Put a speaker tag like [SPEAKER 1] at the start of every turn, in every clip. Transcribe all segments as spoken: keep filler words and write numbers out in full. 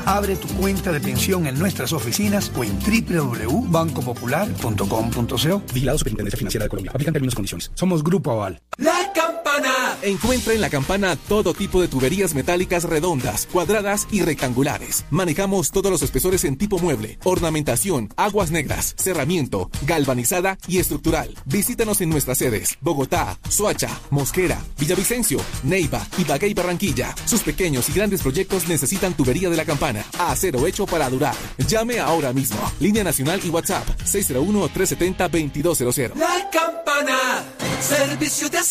[SPEAKER 1] Abre tu cuenta de pensión en nuestras oficinas o en doble u doble u doble u punto banco popular punto com punto co. Vigilado Superintendencia Financiera de Colombia. Aplican términos y condiciones. Somos Grupo Aval.
[SPEAKER 2] La Campana. Encuentra en La Campana todo tipo de tuberías metálicas redondas, cuadradas y rectangulares. Manejamos todos los espesores en tipo mueble, ornamentación, aguas negras, cerramiento, galvanizada y estructural. Visítanos en nuestras sedes: Bogotá, Soacha, Mosquera, Villavicencio, Neiva, Ibagué y Barranquilla. Sus pequeños y grandes proyectos necesitan tubería de La Campana. Acero hecho para durar. Llame ahora mismo. Línea nacional y WhatsApp seis cero uno, tres siete cero, dos dos cero cero.
[SPEAKER 3] La Campana, servicio de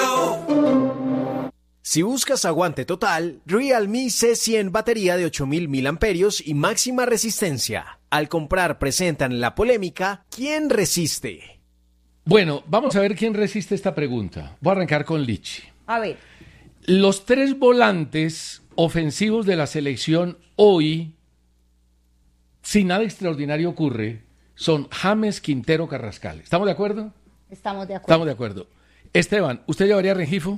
[SPEAKER 3] acero.
[SPEAKER 4] Si buscas aguante total, Realme C cien batería de ocho mil miliamperios y máxima resistencia. Al comprar presentan la polémica ¿quién resiste?
[SPEAKER 5] Bueno, vamos a ver quién resiste esta pregunta. Voy a arrancar con Lichi.
[SPEAKER 6] A ver.
[SPEAKER 5] Los tres volantes ofensivos de la selección hoy, si nada extraordinario ocurre, son James, Quintero, Carrascal. ¿Estamos de acuerdo?
[SPEAKER 6] Estamos de acuerdo.
[SPEAKER 5] Estamos de acuerdo. Esteban, ¿usted llevaría a Rengifo?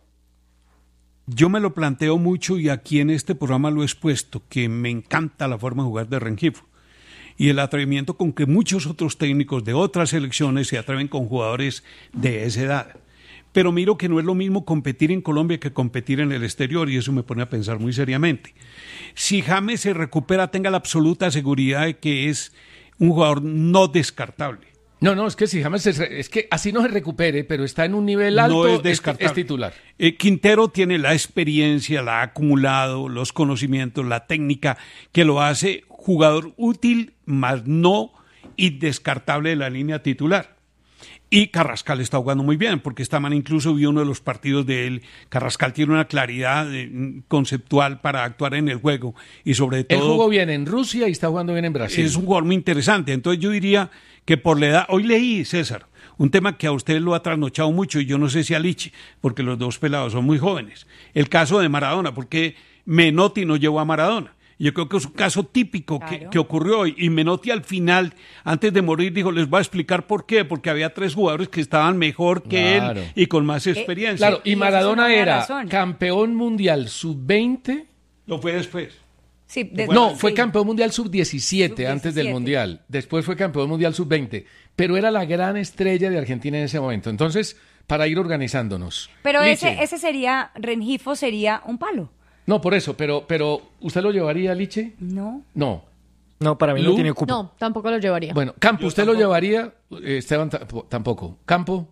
[SPEAKER 7] Yo me lo planteo mucho y aquí en este programa lo he expuesto, que me encanta la forma de jugar de Rengifo y el atrevimiento con que muchos otros técnicos de otras selecciones se atreven con jugadores de esa edad. Pero miro que no es lo mismo competir en Colombia que competir en el exterior y eso me pone a pensar muy seriamente. Si James se recupera, tenga la absoluta seguridad de que es un jugador no descartable.
[SPEAKER 5] No, no, es que si James, es, es que así no se recupere, pero está en un nivel alto,
[SPEAKER 7] no es,
[SPEAKER 5] es, es titular.
[SPEAKER 7] Eh, Quintero tiene la experiencia, la ha acumulado, los conocimientos, la técnica, que lo hace jugador útil, más no indescartable de la línea titular. Y Carrascal está jugando muy bien, porque esta man incluso vio uno de los partidos de él. Carrascal tiene una claridad eh, conceptual para actuar en el juego y sobre todo...
[SPEAKER 5] Él jugó bien en Rusia y está jugando bien en Brasil.
[SPEAKER 7] Es un jugador muy interesante, entonces yo diría que por la edad... Hoy leí, César, un tema que a usted lo ha trasnochado mucho y yo no sé si a Lichi, porque los dos pelados son muy jóvenes. El caso de Maradona, porque Menotti no llevó a Maradona. Yo creo que es un caso típico claro. que, que ocurrió hoy. Y Menotti al final, antes de morir, dijo, les voy a explicar por qué. Porque había tres jugadores que estaban mejor que claro. él y con más experiencia.
[SPEAKER 5] Eh, claro, y, y Maradona era campeón mundial sub veinte.
[SPEAKER 7] ¿Lo fue después?
[SPEAKER 6] Sí, de,
[SPEAKER 5] no,
[SPEAKER 6] sí.
[SPEAKER 5] fue campeón mundial sub diecisiete antes del mundial. Después fue campeón mundial sub veinte. Pero era la gran estrella de Argentina en ese momento. Entonces, para ir organizándonos.
[SPEAKER 6] Pero ese, ese sería, Rengifo sería un palo.
[SPEAKER 5] No, por eso, pero, pero ¿usted lo llevaría, Liche?
[SPEAKER 6] No.
[SPEAKER 5] No.
[SPEAKER 4] No, para mí
[SPEAKER 5] ¿Lu?
[SPEAKER 4] no tiene cupo.
[SPEAKER 8] No, tampoco lo llevaría.
[SPEAKER 5] Bueno, Campo,
[SPEAKER 7] Yo
[SPEAKER 5] ¿usted
[SPEAKER 7] tampoco.
[SPEAKER 5] lo llevaría? Eh, Esteban t- tampoco. ¿Campo?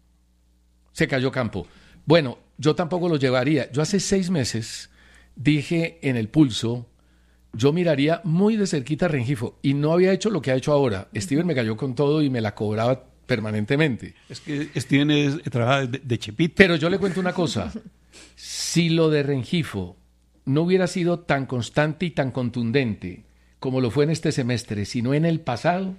[SPEAKER 5] Se cayó Campo. Bueno, yo tampoco lo llevaría. Yo hace seis meses dije en el Pulso, yo miraría muy de cerquita a Rengifo y no había hecho lo que ha hecho ahora. Uh-huh. Steven me cayó con todo y me la cobraba permanentemente.
[SPEAKER 7] Es que Steven es, trabaja de, de chepito.
[SPEAKER 5] Pero yo le cuento una cosa. Si lo de Rengifo no hubiera sido tan constante y tan contundente como lo fue en este semestre, sino en el pasado,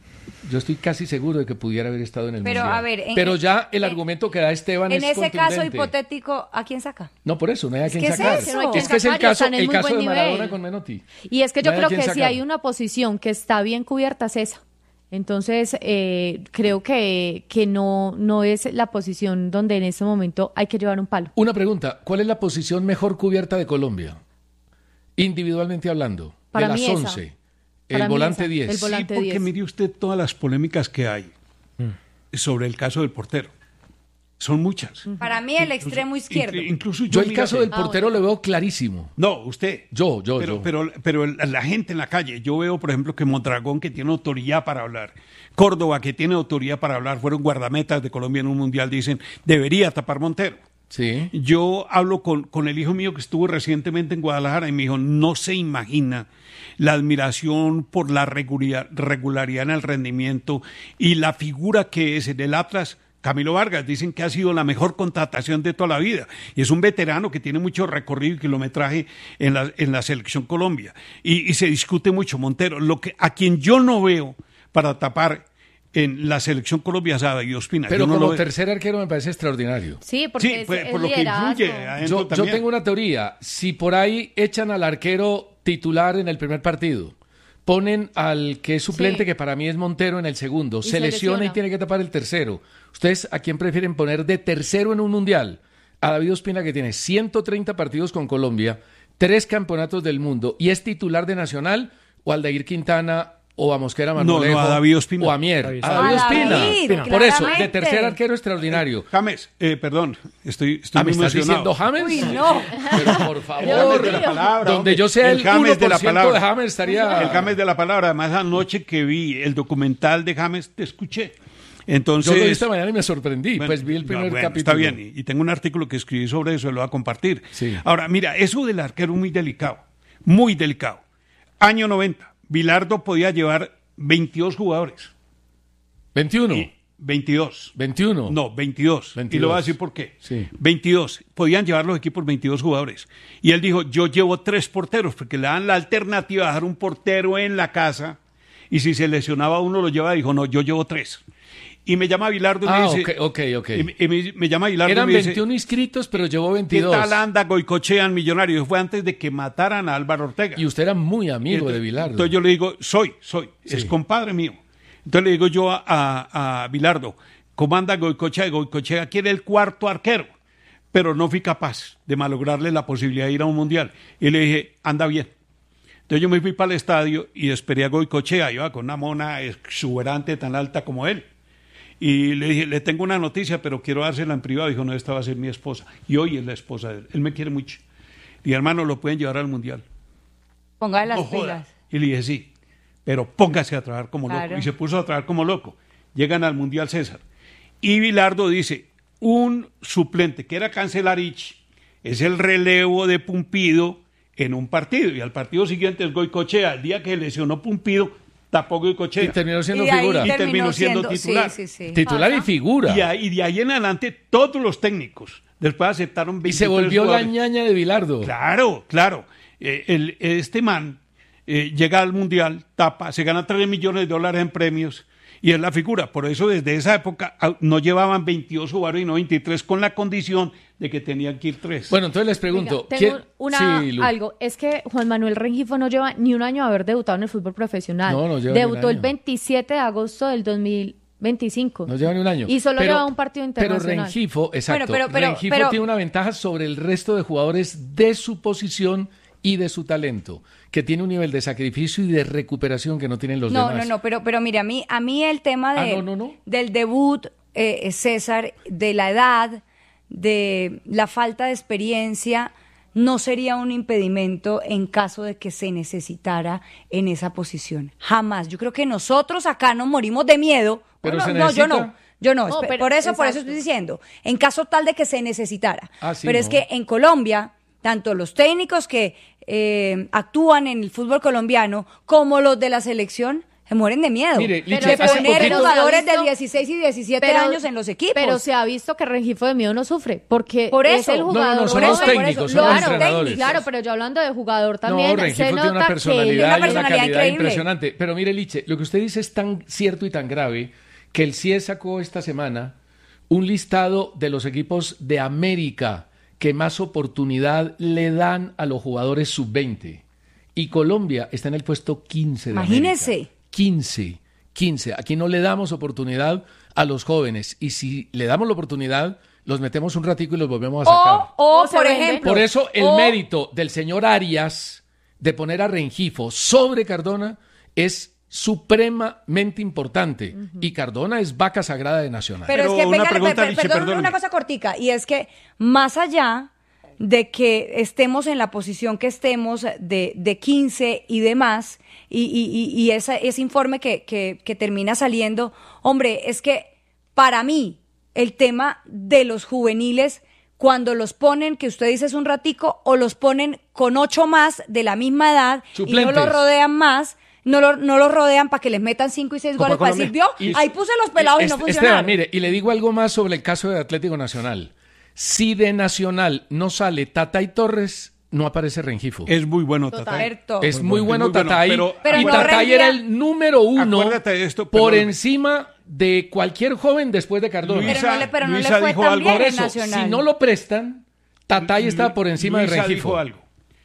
[SPEAKER 5] yo estoy casi seguro de que pudiera haber estado en el
[SPEAKER 6] Pero,
[SPEAKER 5] Mundial.
[SPEAKER 6] a ver, en,
[SPEAKER 5] Pero ya el
[SPEAKER 6] en,
[SPEAKER 5] argumento que da Esteban
[SPEAKER 6] en
[SPEAKER 5] es
[SPEAKER 6] ese
[SPEAKER 5] contundente.
[SPEAKER 6] caso hipotético, ¿a quién saca?
[SPEAKER 5] No, por eso, no hay a
[SPEAKER 6] Es
[SPEAKER 5] quién
[SPEAKER 6] que es
[SPEAKER 5] sacar.
[SPEAKER 6] eso. No hay
[SPEAKER 5] Es que es el
[SPEAKER 8] sacar,
[SPEAKER 5] caso,
[SPEAKER 8] están en
[SPEAKER 5] el
[SPEAKER 8] muy
[SPEAKER 5] caso
[SPEAKER 8] buen
[SPEAKER 5] de Maradona
[SPEAKER 8] nivel.
[SPEAKER 5] con Menotti.
[SPEAKER 8] Y es que yo
[SPEAKER 5] No hay
[SPEAKER 8] creo
[SPEAKER 5] a quién
[SPEAKER 8] que si
[SPEAKER 5] sacar.
[SPEAKER 8] hay una posición que está bien cubierta es esa. Entonces, eh, creo que, que no, no es la posición donde en este momento hay que llevar un palo.
[SPEAKER 5] Una pregunta, ¿cuál es la posición mejor cubierta de Colombia? Individualmente hablando,
[SPEAKER 8] Para
[SPEAKER 5] de las
[SPEAKER 8] mí esa.
[SPEAKER 5] once.
[SPEAKER 8] Para
[SPEAKER 5] El
[SPEAKER 8] mí
[SPEAKER 5] volante
[SPEAKER 8] esa,
[SPEAKER 5] diez.
[SPEAKER 8] el volante
[SPEAKER 7] Sí, porque
[SPEAKER 8] diez.
[SPEAKER 7] mire usted todas las polémicas que hay mm. sobre el caso del portero. Son muchas.
[SPEAKER 6] Para mí el extremo izquierdo.
[SPEAKER 7] Incluso, incluso
[SPEAKER 5] Yo
[SPEAKER 7] yo
[SPEAKER 5] el
[SPEAKER 7] mira,
[SPEAKER 5] caso del
[SPEAKER 8] Ah,
[SPEAKER 5] portero
[SPEAKER 8] bueno.
[SPEAKER 5] lo veo clarísimo.
[SPEAKER 7] No, usted.
[SPEAKER 5] Yo, yo,
[SPEAKER 7] pero,
[SPEAKER 5] yo.
[SPEAKER 7] Pero, pero la gente en la calle, yo veo, por ejemplo, que Mondragón, que tiene autoridad para hablar, Córdoba, que tiene autoridad para hablar, fueron guardametas de Colombia en un mundial, dicen, debería tapar Montero.
[SPEAKER 5] Sí.
[SPEAKER 7] Yo hablo con, con el hijo mío que estuvo recientemente en Guadalajara y me dijo, no se imagina la admiración por la regularidad, regularidad en el rendimiento y la figura que es en el Atlas. Camilo Vargas, dicen que ha sido la mejor contratación de toda la vida y es un veterano que tiene mucho recorrido y kilometraje en la, en la selección Colombia y, y se discute mucho Montero. Lo que, a quien yo no veo para tapar en la selección Colombia es a David Ospina.
[SPEAKER 5] Pero
[SPEAKER 7] yo no
[SPEAKER 5] como
[SPEAKER 7] lo
[SPEAKER 5] tercer arquero me parece extraordinario.
[SPEAKER 8] Sí, porque
[SPEAKER 7] Sí,
[SPEAKER 8] es,
[SPEAKER 7] por,
[SPEAKER 8] es
[SPEAKER 7] por lo que
[SPEAKER 8] liderazgo.
[SPEAKER 7] influye adentro
[SPEAKER 5] Yo, yo
[SPEAKER 7] también.
[SPEAKER 5] tengo una teoría. Si por ahí echan al arquero titular en el primer partido, ponen al que es suplente,
[SPEAKER 8] Sí.
[SPEAKER 5] que para mí es Montero, en el segundo,
[SPEAKER 8] Y
[SPEAKER 5] se
[SPEAKER 8] se
[SPEAKER 5] lesiona y
[SPEAKER 8] lesiona.
[SPEAKER 5] tiene que tapar el tercero. ¿Ustedes a quién prefieren poner de tercero en un mundial? A David Ospina, que tiene ciento treinta partidos con Colombia, tres campeonatos del mundo y es titular de Nacional, o Aldair Quintana, o a Mosquera
[SPEAKER 7] No,
[SPEAKER 5] Marmolejo,
[SPEAKER 7] no, a David Ospina.
[SPEAKER 5] o a Mier.
[SPEAKER 7] David
[SPEAKER 5] A David
[SPEAKER 6] A
[SPEAKER 5] Ospina.
[SPEAKER 6] David,
[SPEAKER 5] Por eso, de
[SPEAKER 6] claramente.
[SPEAKER 5] tercer arquero extraordinario.
[SPEAKER 7] James, eh, perdón, estoy, estoy
[SPEAKER 5] Ah, ¿me
[SPEAKER 7] muy
[SPEAKER 5] estás
[SPEAKER 7] emocionado.
[SPEAKER 5] diciendo James?
[SPEAKER 6] Uy, no.
[SPEAKER 5] Pero por
[SPEAKER 7] El
[SPEAKER 5] favor,
[SPEAKER 7] James de la palabra,
[SPEAKER 5] donde
[SPEAKER 7] hombre.
[SPEAKER 5] yo sea el,
[SPEAKER 7] James
[SPEAKER 5] uno por
[SPEAKER 7] de la
[SPEAKER 5] ciento
[SPEAKER 7] palabra.
[SPEAKER 5] de James estaría...
[SPEAKER 7] El James de la palabra. Además, anoche que vi el documental de James, te escuché. Entonces,
[SPEAKER 5] Yo lo vi esta mañana y me sorprendí,
[SPEAKER 7] Bueno,
[SPEAKER 5] pues vi el primer
[SPEAKER 7] no, bueno,
[SPEAKER 5] capítulo.
[SPEAKER 7] Está bien, y, y tengo un artículo que escribí sobre eso, lo voy a compartir.
[SPEAKER 5] Sí.
[SPEAKER 7] Ahora, mira, eso del arquero es muy delicado, muy delicado. Año noventa, Bilardo podía llevar veintidós jugadores.
[SPEAKER 5] veintiuno.
[SPEAKER 7] Y veintidós.
[SPEAKER 5] veintiuno.
[SPEAKER 7] No, veintidós.
[SPEAKER 5] veintidós.
[SPEAKER 7] Y lo voy a decir por qué.
[SPEAKER 5] Sí.
[SPEAKER 7] veintidós. Podían llevar los equipos veintidós jugadores. Y él dijo, yo llevo tres porteros, porque le dan la alternativa de dejar un portero en la casa, y si se lesionaba uno lo lleva, dijo, no, yo llevo tres. Y me llama Bilardo y
[SPEAKER 5] Ah,
[SPEAKER 7] me dice...
[SPEAKER 5] ok, ok, ok.
[SPEAKER 7] Y, me- y me, me llama Bilardo
[SPEAKER 5] Eran
[SPEAKER 7] y me dice...
[SPEAKER 5] veintiuno inscritos, pero llevó
[SPEAKER 7] ¿Qué
[SPEAKER 5] veintidós.
[SPEAKER 7] tal anda Goicochean Millonarios? Fue antes de que mataran a Álvaro Ortega.
[SPEAKER 5] Y usted era muy amigo
[SPEAKER 7] Entonces-
[SPEAKER 5] de Bilardo.
[SPEAKER 7] Entonces yo le digo, soy, soy,
[SPEAKER 5] Sí.
[SPEAKER 7] es compadre mío. Entonces le digo yo a, a, a Bilardo, ¿cómo anda Goicochea? Goicochea quiere el cuarto arquero, pero no fui capaz de malograrle la posibilidad de ir a un mundial. Y le dije, anda bien. Entonces yo me fui para el estadio y esperé a Goicochea, iba con una mona exuberante tan alta como él. Y le dije, le tengo una noticia, pero quiero dársela en privado. Dijo, no, esta va a ser mi esposa. Y hoy es la esposa de él. Él me quiere mucho. Y hermano, lo pueden llevar al mundial.
[SPEAKER 6] Póngale las
[SPEAKER 7] No joda.
[SPEAKER 6] pilas.
[SPEAKER 7] Y le dije, sí, pero póngase a trabajar como
[SPEAKER 6] Claro.
[SPEAKER 7] loco. Y se puso a trabajar como loco. Llegan al Mundial César. Y Bilardo dice, un suplente que era Cancelarich es el relevo de Pumpido en un partido. Y al partido siguiente es Goicochea. El día que lesionó Pumpido, tapó Goicochea.
[SPEAKER 5] Y terminó siendo
[SPEAKER 6] Y de ahí
[SPEAKER 5] figura.
[SPEAKER 7] Y terminó siendo titular.
[SPEAKER 6] Sí, sí, sí.
[SPEAKER 5] Titular y
[SPEAKER 6] Pasa.
[SPEAKER 5] figura.
[SPEAKER 7] Y, ahí- y de ahí en adelante, todos los técnicos después aceptaron
[SPEAKER 5] Y
[SPEAKER 7] veintitrés
[SPEAKER 5] se volvió la
[SPEAKER 7] jugadores.
[SPEAKER 5] ñaña de Bilardo.
[SPEAKER 7] Claro, claro. Eh, el- este man eh, llega al Mundial, tapa, se gana tres millones de dólares en premios y es la figura. Por eso desde esa época ah, no llevaban veintidós jugadores y no veintitrés con la condición de que tenían que ir tres.
[SPEAKER 5] Bueno, entonces les pregunto.
[SPEAKER 8] Venga, tengo
[SPEAKER 5] ¿quién-
[SPEAKER 8] una,
[SPEAKER 5] Sí, Lu.
[SPEAKER 8] algo, es que Juan Manuel Rengifo no lleva ni un año de haber debutado en el fútbol profesional.
[SPEAKER 5] No, no lleva ni un
[SPEAKER 8] Debutó el
[SPEAKER 5] año.
[SPEAKER 8] veintisiete de agosto del dos mil veinticinco.
[SPEAKER 5] No lleva ni un año.
[SPEAKER 8] Y solo
[SPEAKER 5] Pero-
[SPEAKER 8] lleva un partido internacional.
[SPEAKER 5] Pero Rengifo, exacto.
[SPEAKER 6] Bueno, pero- pero-
[SPEAKER 5] Rengifo
[SPEAKER 6] pero-
[SPEAKER 5] tiene una ventaja sobre el resto de jugadores de su posición y de su talento, que tiene un nivel de sacrificio y de recuperación que no tienen los
[SPEAKER 6] No,
[SPEAKER 5] demás.
[SPEAKER 6] no, no, pero, pero mire, a mí, a mí el tema
[SPEAKER 5] Ah,
[SPEAKER 6] de,
[SPEAKER 5] no, no, no.
[SPEAKER 6] del debut, eh, César, de la edad, de la falta de experiencia, no sería un impedimento en caso de que se necesitara en esa posición. Jamás. Yo creo que nosotros acá nos morimos de miedo.
[SPEAKER 5] Pero
[SPEAKER 6] Bueno,
[SPEAKER 5] se
[SPEAKER 6] no, yo
[SPEAKER 5] necesita.
[SPEAKER 6] no. Yo no,
[SPEAKER 8] No,
[SPEAKER 6] espe-
[SPEAKER 8] pero-
[SPEAKER 6] por eso, por eso
[SPEAKER 8] exacto.
[SPEAKER 6] estoy diciendo, en caso tal de que se necesitara.
[SPEAKER 5] Ah, sí,
[SPEAKER 6] pero es
[SPEAKER 5] no.
[SPEAKER 6] que en Colombia, tanto los técnicos que eh, actúan en el fútbol colombiano como los de la selección se mueren de miedo.
[SPEAKER 5] Mire,
[SPEAKER 6] de
[SPEAKER 5] Liche,
[SPEAKER 8] hace
[SPEAKER 6] poner
[SPEAKER 8] poquito-
[SPEAKER 6] jugadores
[SPEAKER 8] pero-
[SPEAKER 6] de dieciséis y diecisiete
[SPEAKER 8] Pero-
[SPEAKER 6] años en los equipos.
[SPEAKER 8] Pero se ha visto que Rengifo de miedo no sufre, porque
[SPEAKER 6] Por
[SPEAKER 8] es
[SPEAKER 6] eso.
[SPEAKER 8] el
[SPEAKER 6] No, no,
[SPEAKER 8] jugador.
[SPEAKER 5] no, son
[SPEAKER 8] Por
[SPEAKER 5] los
[SPEAKER 8] eso, por
[SPEAKER 5] técnicos,
[SPEAKER 8] eso.
[SPEAKER 5] son los
[SPEAKER 8] Claro,
[SPEAKER 5] entrenadores.
[SPEAKER 8] claro, pero yo hablando de jugador también,
[SPEAKER 5] No, Rengifo
[SPEAKER 8] se
[SPEAKER 5] tiene
[SPEAKER 8] nota
[SPEAKER 5] una
[SPEAKER 8] que
[SPEAKER 5] personalidad
[SPEAKER 6] Una
[SPEAKER 5] y una
[SPEAKER 6] personalidad
[SPEAKER 5] calidad
[SPEAKER 6] increíble.
[SPEAKER 5] impresionante. Pero mire, Liche, lo que usted dice es tan cierto y tan grave que el C I E sacó esta semana un listado de los equipos de América que más oportunidad le dan a los jugadores sub veinte. Y Colombia está en el puesto quince de
[SPEAKER 6] Imagínese.
[SPEAKER 5] América. quince, quince. Aquí no le damos oportunidad a los jóvenes. Y si le damos la oportunidad, los metemos un ratico y los volvemos a sacar.
[SPEAKER 6] O, o,
[SPEAKER 8] O se
[SPEAKER 6] por
[SPEAKER 8] venden.
[SPEAKER 6] ejemplo.
[SPEAKER 5] Por eso el
[SPEAKER 6] o-
[SPEAKER 5] mérito del señor Arias de poner a Rengifo sobre Cardona es supremamente importante. Y Cardona es vaca sagrada de Nacional.
[SPEAKER 6] Pero,
[SPEAKER 7] Pero
[SPEAKER 6] es que,
[SPEAKER 7] una
[SPEAKER 6] venga,
[SPEAKER 7] pregunta,
[SPEAKER 6] per- per-
[SPEAKER 7] Liche,
[SPEAKER 6] perdón,
[SPEAKER 7] perdóneme.
[SPEAKER 6] una cosa cortica, y es que más allá de que estemos en la posición que estemos de, de quince y demás, y, y, y, y esa- ese informe que, que, que termina saliendo, hombre, es que para mí el tema de los juveniles, cuando los ponen, que usted dice es un ratico, o los ponen con ocho más de la misma edad y no
[SPEAKER 5] Suplentes.
[SPEAKER 6] los rodean más, no, lo, no los rodean para que les metan cinco y seis
[SPEAKER 5] Copa
[SPEAKER 6] goles para
[SPEAKER 5] Colombia.
[SPEAKER 6] decir, vio,
[SPEAKER 5] Y-
[SPEAKER 6] ahí puse los pelados y, no
[SPEAKER 5] Est-
[SPEAKER 6] funcionaron.
[SPEAKER 5] Esteban, mire, y le digo algo más sobre el caso de Atlético Nacional. Si de Nacional no sale Tatay Torres, no aparece Rengifo.
[SPEAKER 7] Es muy bueno,
[SPEAKER 8] Total.
[SPEAKER 7] Tatay.
[SPEAKER 6] Cierto.
[SPEAKER 5] Es muy bueno
[SPEAKER 7] muy bueno,
[SPEAKER 5] Tatay.
[SPEAKER 7] pero-
[SPEAKER 6] Pero
[SPEAKER 5] y
[SPEAKER 6] no
[SPEAKER 5] Tatay
[SPEAKER 6] rendía-
[SPEAKER 5] era el número uno
[SPEAKER 7] Acuérdate de esto,
[SPEAKER 5] por
[SPEAKER 7] perdón.
[SPEAKER 5] encima de cualquier joven después de Cardona.
[SPEAKER 7] Luisa-
[SPEAKER 6] Pero no le, pero no
[SPEAKER 7] Luisa
[SPEAKER 6] le fue
[SPEAKER 7] dijo
[SPEAKER 6] tan
[SPEAKER 7] algo
[SPEAKER 6] bien
[SPEAKER 5] Por
[SPEAKER 6] en
[SPEAKER 5] eso,
[SPEAKER 6] Nacional.
[SPEAKER 5] si no lo prestan, Tatay está por encima
[SPEAKER 7] Luisa
[SPEAKER 5] de Rengifo.
[SPEAKER 7] dijo algo,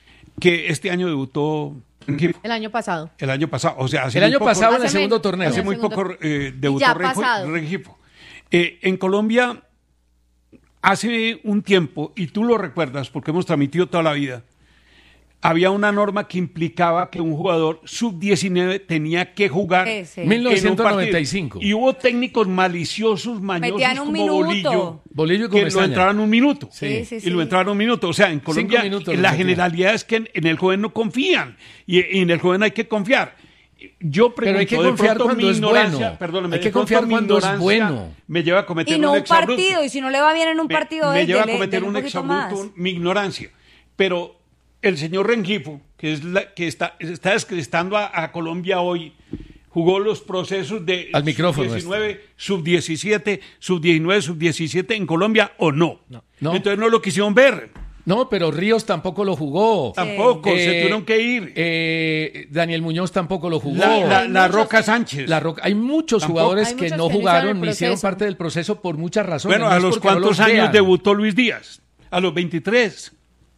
[SPEAKER 7] que este año debutó Rengifo,
[SPEAKER 8] El año pasado.
[SPEAKER 7] el año pasado. O sea, hace
[SPEAKER 5] El
[SPEAKER 7] muy
[SPEAKER 5] año
[SPEAKER 7] poco-
[SPEAKER 5] pasado en el
[SPEAKER 8] Hace
[SPEAKER 5] segundo
[SPEAKER 8] men-
[SPEAKER 5] torneo.
[SPEAKER 7] Hace
[SPEAKER 8] En el
[SPEAKER 7] muy
[SPEAKER 8] segundo-
[SPEAKER 7] poco eh, debutó
[SPEAKER 8] ya
[SPEAKER 7] Renjo-
[SPEAKER 8] pasado.
[SPEAKER 7] Rengifo. Eh, en Colombia, hace un tiempo, y tú lo recuerdas porque hemos transmitido toda la vida, había una norma que implicaba que un jugador sub diecinueve tenía que jugar
[SPEAKER 6] Ese.
[SPEAKER 7] en
[SPEAKER 5] mil novecientos
[SPEAKER 7] un partido.
[SPEAKER 5] noventa y cinco.
[SPEAKER 7] Y hubo técnicos maliciosos, mañosos
[SPEAKER 6] Metían un
[SPEAKER 7] como
[SPEAKER 6] minuto.
[SPEAKER 7] Bolillo,
[SPEAKER 5] Bolillo y
[SPEAKER 7] que lo
[SPEAKER 5] Comesaña.
[SPEAKER 7] entraban un minuto.
[SPEAKER 6] Sí, sí,
[SPEAKER 7] Y
[SPEAKER 6] sí.
[SPEAKER 7] lo entraron un minuto. O sea, en Colombia
[SPEAKER 5] minutos
[SPEAKER 7] la
[SPEAKER 5] lo metían.
[SPEAKER 7] generalidad es que en, en el joven no confían. Y, y en el joven hay que confiar. Yo pregunto,
[SPEAKER 5] Pero hay que
[SPEAKER 7] de
[SPEAKER 5] confiar
[SPEAKER 7] pronto
[SPEAKER 5] cuando
[SPEAKER 7] mi
[SPEAKER 5] es
[SPEAKER 7] ignorancia,
[SPEAKER 5] bueno.
[SPEAKER 7] perdóname,
[SPEAKER 5] Hay
[SPEAKER 7] de
[SPEAKER 5] que
[SPEAKER 7] pronto
[SPEAKER 5] confiar
[SPEAKER 7] mi
[SPEAKER 5] cuando es
[SPEAKER 7] ignorancia
[SPEAKER 5] bueno.
[SPEAKER 7] me lleva a cometer
[SPEAKER 6] Y no
[SPEAKER 7] un
[SPEAKER 6] un
[SPEAKER 7] exabrupto.
[SPEAKER 6] partido, y si no le va bien en un
[SPEAKER 7] Me-
[SPEAKER 6] partido,
[SPEAKER 7] me,
[SPEAKER 6] de-
[SPEAKER 7] lleva a
[SPEAKER 6] dele-
[SPEAKER 7] cometer
[SPEAKER 6] dele
[SPEAKER 7] un
[SPEAKER 6] un poquito más.
[SPEAKER 7] exabrupto, mi ignorancia. Pero el señor Rengifo, que es la que está, está descrestando a, a Colombia hoy, jugó los procesos de
[SPEAKER 5] Al micrófono
[SPEAKER 7] sub diecinueve, sub diecisiete, sub diecinueve, sub diecisiete en Colombia o no.
[SPEAKER 5] No.
[SPEAKER 7] Entonces no lo quisieron ver.
[SPEAKER 5] No, pero Ríos tampoco lo jugó.
[SPEAKER 7] Tampoco,
[SPEAKER 5] Eh,
[SPEAKER 7] se tuvieron que ir.
[SPEAKER 5] eh, Daniel Muñoz tampoco lo jugó.
[SPEAKER 7] La, la-
[SPEAKER 8] Hay
[SPEAKER 7] la
[SPEAKER 8] muchos
[SPEAKER 7] Roca
[SPEAKER 8] que-
[SPEAKER 7] Sánchez.
[SPEAKER 5] La Roca- hay muchos
[SPEAKER 7] Tampoco.
[SPEAKER 5] jugadores
[SPEAKER 8] Hay
[SPEAKER 5] que
[SPEAKER 8] muchos
[SPEAKER 5] no
[SPEAKER 8] que no
[SPEAKER 5] jugaron
[SPEAKER 8] hicieron
[SPEAKER 5] ni
[SPEAKER 8] el
[SPEAKER 5] hicieron
[SPEAKER 8] proceso.
[SPEAKER 5] parte del proceso por muchas razones.
[SPEAKER 7] Bueno,
[SPEAKER 5] No
[SPEAKER 7] ¿a
[SPEAKER 5] es
[SPEAKER 7] los
[SPEAKER 5] porque no
[SPEAKER 7] cuántos
[SPEAKER 5] los
[SPEAKER 7] años
[SPEAKER 5] vean.
[SPEAKER 7] debutó Luis Díaz? A los veintitrés.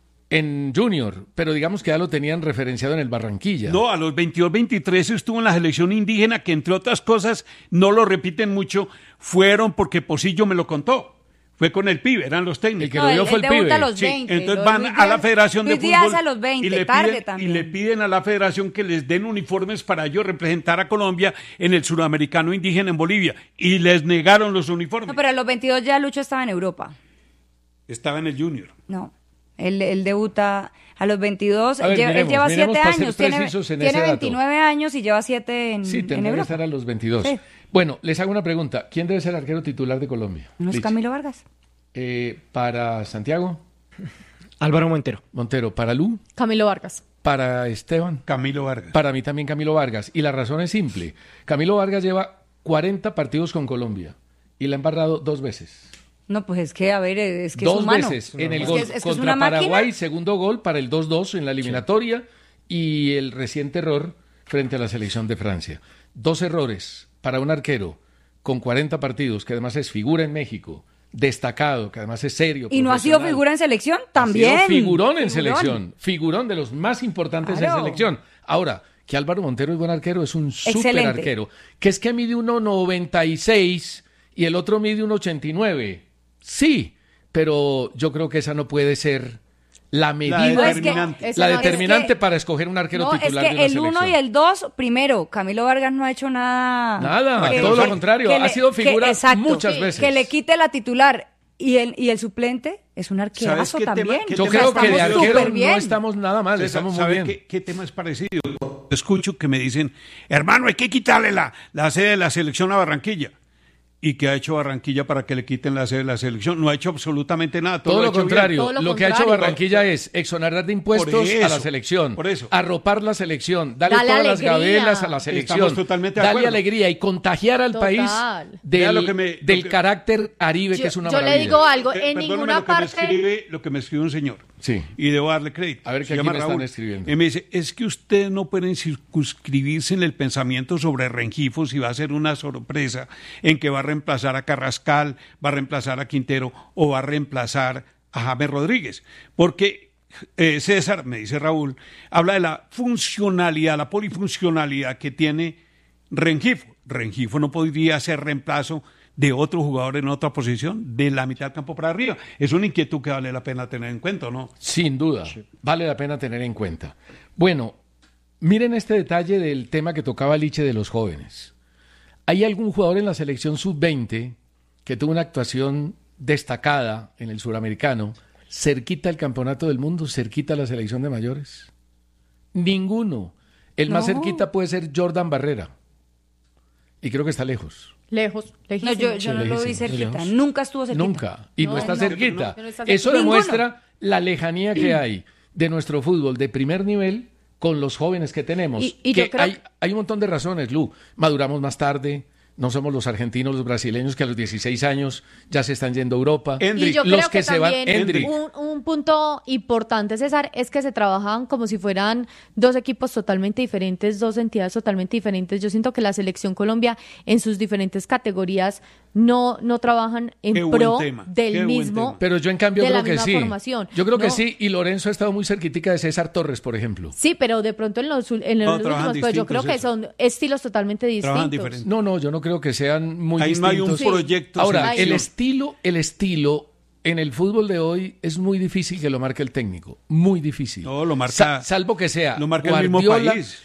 [SPEAKER 5] En Junior, pero digamos que ya lo tenían referenciado en el Barranquilla.
[SPEAKER 7] No, a los veintidós, veintitrés estuvo en la selección indígena, que entre otras cosas, no lo repiten mucho, fueron porque Pocillo me lo contó. Fue con el pibe, eran los técnicos.
[SPEAKER 5] El que
[SPEAKER 6] No,
[SPEAKER 5] lo
[SPEAKER 6] él-
[SPEAKER 5] dio fue
[SPEAKER 6] él
[SPEAKER 5] el
[SPEAKER 6] debuta
[SPEAKER 5] pibe.
[SPEAKER 6] a los
[SPEAKER 7] Sí,
[SPEAKER 6] veinte.
[SPEAKER 7] entonces
[SPEAKER 6] Lo-
[SPEAKER 7] van
[SPEAKER 6] Luis
[SPEAKER 7] a la
[SPEAKER 6] Díaz-
[SPEAKER 7] Federación de
[SPEAKER 6] Luis Díaz
[SPEAKER 7] Fútbol
[SPEAKER 6] a los veinte,
[SPEAKER 7] y, le
[SPEAKER 6] tarde
[SPEAKER 7] piden, y
[SPEAKER 6] también.
[SPEAKER 7] le piden a la Federación que les den uniformes para ellos representar a Colombia en el suramericano indígena en Bolivia. Y les negaron los uniformes.
[SPEAKER 6] No, pero a los veintidós ya Lucho estaba en Europa.
[SPEAKER 7] Estaba en el Junior.
[SPEAKER 6] No, él, él debuta a los veintidós,
[SPEAKER 5] A ver,
[SPEAKER 6] lle- él
[SPEAKER 5] miremos,
[SPEAKER 6] lleva
[SPEAKER 5] miremos
[SPEAKER 6] siete
[SPEAKER 5] para ser
[SPEAKER 6] años, tiene,
[SPEAKER 5] precisos en
[SPEAKER 6] tiene
[SPEAKER 5] ese dato.
[SPEAKER 6] veintinueve años y lleva siete en,
[SPEAKER 5] Sí,
[SPEAKER 6] en
[SPEAKER 5] tendría que
[SPEAKER 6] Europa.
[SPEAKER 5] estar a los veintidós.
[SPEAKER 6] Sí.
[SPEAKER 5] Bueno, les hago una pregunta. ¿Quién debe ser el arquero titular de Colombia?
[SPEAKER 6] ¿No es
[SPEAKER 5] Listo.
[SPEAKER 6] Camilo Vargas?
[SPEAKER 5] Eh, para Santiago,
[SPEAKER 4] Álvaro Montero.
[SPEAKER 5] Montero, para Lu,
[SPEAKER 8] Camilo Vargas.
[SPEAKER 5] para Esteban.
[SPEAKER 7] Camilo Vargas.
[SPEAKER 5] Para mí también Camilo Vargas. Y la razón es simple. Camilo Vargas lleva cuarenta partidos con Colombia y la ha embarrado dos veces.
[SPEAKER 6] No, pues es que, a ver, es que
[SPEAKER 5] dos
[SPEAKER 6] es humano.
[SPEAKER 5] veces en el
[SPEAKER 6] Es
[SPEAKER 5] gol
[SPEAKER 6] que es- es que es
[SPEAKER 5] contra
[SPEAKER 6] una máquina.
[SPEAKER 5] Paraguay, segundo gol para el dos dos en la eliminatoria y el reciente error frente a la selección de Francia. Dos errores para un arquero con cuarenta partidos, que además es figura en México, destacado, que además es serio.
[SPEAKER 6] ¿Y no ha sido
[SPEAKER 5] profesional.
[SPEAKER 6] figura en selección?
[SPEAKER 5] Ha sido
[SPEAKER 6] También.
[SPEAKER 5] figurón en
[SPEAKER 6] Figurón.
[SPEAKER 5] selección, figurón de los más importantes
[SPEAKER 6] Claro.
[SPEAKER 5] en selección. Ahora, que Álvaro Montero es buen arquero, es un súper
[SPEAKER 6] Excelente.
[SPEAKER 5] arquero, que es que mide uno noventa y seis y el otro mide uno ochenta y nueve. Sí, pero yo creo que esa no puede ser la medida,
[SPEAKER 7] determinante.
[SPEAKER 5] la
[SPEAKER 8] Esa no-
[SPEAKER 5] determinante
[SPEAKER 6] es que-
[SPEAKER 5] para escoger un arquero
[SPEAKER 6] No, es
[SPEAKER 5] titular de
[SPEAKER 6] que
[SPEAKER 5] una
[SPEAKER 6] el uno
[SPEAKER 5] selección.
[SPEAKER 6] y el dos, primero, Camilo Vargas no ha hecho nada.
[SPEAKER 5] Nada, todo lo contrario, ha sido figura muchas
[SPEAKER 6] sí,
[SPEAKER 5] veces.
[SPEAKER 6] Que le quite la titular y el, y el suplente es un
[SPEAKER 7] ¿Sabes
[SPEAKER 6] arquerazo
[SPEAKER 7] qué tema-
[SPEAKER 6] también.
[SPEAKER 7] qué
[SPEAKER 5] Yo
[SPEAKER 7] tema
[SPEAKER 5] creo que de
[SPEAKER 6] Estamos
[SPEAKER 5] arquero
[SPEAKER 6] súper bien.
[SPEAKER 5] no estamos nada mal,
[SPEAKER 7] César,
[SPEAKER 5] estamos muy
[SPEAKER 7] ¿sabe
[SPEAKER 5] bien.
[SPEAKER 7] qué, qué tema es parecido? Escucho que me dicen, hermano, hay que quitarle la, la sede de la selección a Barranquilla. ¿Y qué ha hecho Barranquilla para que le quiten la sede de la selección? No ha hecho absolutamente nada. Todo,
[SPEAKER 5] Todo
[SPEAKER 7] ha
[SPEAKER 5] lo
[SPEAKER 7] hecho bien.
[SPEAKER 5] contrario,
[SPEAKER 8] Todo
[SPEAKER 5] lo,
[SPEAKER 8] lo
[SPEAKER 5] que ha hecho
[SPEAKER 8] contrario.
[SPEAKER 5] Barranquilla es exonerar de impuestos
[SPEAKER 7] Por
[SPEAKER 5] a la
[SPEAKER 7] eso,
[SPEAKER 5] selección,
[SPEAKER 7] por eso.
[SPEAKER 5] arropar la selección, darle
[SPEAKER 8] Dale
[SPEAKER 5] todas las
[SPEAKER 8] alegría.
[SPEAKER 5] gabelas a la selección,
[SPEAKER 7] Estamos totalmente de
[SPEAKER 5] darle
[SPEAKER 7] acuerdo.
[SPEAKER 5] alegría y contagiar al
[SPEAKER 8] Total.
[SPEAKER 5] país
[SPEAKER 7] Vea
[SPEAKER 5] del,
[SPEAKER 7] lo que me- lo
[SPEAKER 5] del
[SPEAKER 7] que-
[SPEAKER 5] carácter aribe,
[SPEAKER 8] Yo,
[SPEAKER 5] que es una
[SPEAKER 8] yo le
[SPEAKER 5] maravilla.
[SPEAKER 8] digo algo,
[SPEAKER 7] Eh,
[SPEAKER 8] en
[SPEAKER 7] perdóneme
[SPEAKER 8] ninguna
[SPEAKER 7] lo que me
[SPEAKER 8] parte...
[SPEAKER 7] escribe, lo que me escribe un señor.
[SPEAKER 5] Sí.
[SPEAKER 7] Y debo darle crédito.
[SPEAKER 5] A ver, ¿qué
[SPEAKER 7] Se
[SPEAKER 5] aquí
[SPEAKER 7] llama
[SPEAKER 5] me están
[SPEAKER 7] Raúl.
[SPEAKER 5] escribiendo?
[SPEAKER 7] Y me dice, es que ustedes no pueden circunscribirse en el pensamiento sobre Rengifo si va a ser una sorpresa en que va a reemplazar a Carrascal, va a reemplazar a Quintero o va a reemplazar a James Rodríguez. Porque eh, César, me dice Raúl, habla de la funcionalidad, la polifuncionalidad que tiene Rengifo. Rengifo no podría ser reemplazo de otro jugador en otra posición, de la mitad del campo para arriba. Es una inquietud que vale la pena tener en cuenta, ¿no?
[SPEAKER 5] Sin duda, vale la pena tener en cuenta. Bueno, miren este detalle del tema que tocaba Liche de los jóvenes. ¿Hay algún jugador en la selección sub veinte que tuvo una actuación destacada en el suramericano, cerquita al campeonato del mundo, cerquita a la selección de mayores? Ninguno. El más
[SPEAKER 6] No.
[SPEAKER 5] cerquita puede ser Jordan Barrera. Y creo que está lejos.
[SPEAKER 8] Lejos,
[SPEAKER 6] No,
[SPEAKER 8] lejísimo.
[SPEAKER 6] yo, yo
[SPEAKER 5] Sí,
[SPEAKER 6] no lo vi
[SPEAKER 5] lejísimo,
[SPEAKER 6] cerquita.
[SPEAKER 5] lejos.
[SPEAKER 6] Nunca estuvo cerquita.
[SPEAKER 5] Nunca. Y no,
[SPEAKER 8] No,
[SPEAKER 5] está
[SPEAKER 8] no,
[SPEAKER 5] cerquita.
[SPEAKER 8] no, no está
[SPEAKER 5] Eso
[SPEAKER 8] cerquita.
[SPEAKER 5] demuestra la lejanía que hay de nuestro fútbol de primer nivel con los jóvenes que tenemos.
[SPEAKER 8] Y- y
[SPEAKER 5] que
[SPEAKER 8] yo creo
[SPEAKER 5] hay,
[SPEAKER 8] que-
[SPEAKER 5] hay un montón de razones, Lu. Maduramos más tarde. No somos los argentinos, los brasileños que a los dieciséis años ya se están yendo a Europa.
[SPEAKER 7] Endrick.
[SPEAKER 8] Y yo
[SPEAKER 5] Los
[SPEAKER 8] creo
[SPEAKER 5] que
[SPEAKER 8] que,
[SPEAKER 5] se van-
[SPEAKER 8] también
[SPEAKER 5] Endrick.
[SPEAKER 8] un, un punto importante, César, es que se trabajaban como si fueran dos equipos totalmente diferentes, dos entidades totalmente diferentes. Yo siento que la Selección Colombia en sus diferentes categorías no, no trabajan en
[SPEAKER 7] Qué buen
[SPEAKER 8] pro
[SPEAKER 7] tema,
[SPEAKER 8] del
[SPEAKER 7] qué buen
[SPEAKER 8] mismo.
[SPEAKER 7] tema.
[SPEAKER 5] Pero yo en cambio
[SPEAKER 8] de
[SPEAKER 5] creo
[SPEAKER 8] la
[SPEAKER 5] que
[SPEAKER 8] misma
[SPEAKER 5] sí.
[SPEAKER 8] formación.
[SPEAKER 5] Yo creo que
[SPEAKER 8] No.
[SPEAKER 5] sí. Y Lorenzo ha estado muy cerquitica de César Torres, por ejemplo.
[SPEAKER 8] Sí, pero de pronto en los, ul- en
[SPEAKER 7] No,
[SPEAKER 8] los
[SPEAKER 7] trabajan
[SPEAKER 8] últimos, pues yo creo
[SPEAKER 7] distintos,
[SPEAKER 8] que
[SPEAKER 7] César.
[SPEAKER 8] son estilos totalmente
[SPEAKER 7] Trabajan
[SPEAKER 8] distintos.
[SPEAKER 7] diferente.
[SPEAKER 5] No, no, yo no creo que sean muy
[SPEAKER 7] Ahí no hay
[SPEAKER 5] distintos.
[SPEAKER 7] un proyecto.
[SPEAKER 5] Ahora,
[SPEAKER 7] selección.
[SPEAKER 5] el estilo, el estilo en el fútbol de hoy es muy difícil que lo marque el técnico, muy difícil.
[SPEAKER 7] No, lo marca.
[SPEAKER 5] Sa- salvo que sea
[SPEAKER 7] lo marca el mismo
[SPEAKER 5] Guardiola,
[SPEAKER 7] país.